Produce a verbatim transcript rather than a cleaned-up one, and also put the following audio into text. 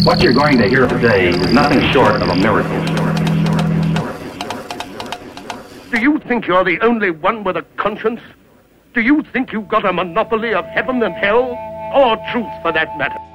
What you're going to hear today is nothing short of a miracle. Do you think you're the only one with a conscience? Do you think you've got a monopoly of heaven and hell? Or truth, for that matter?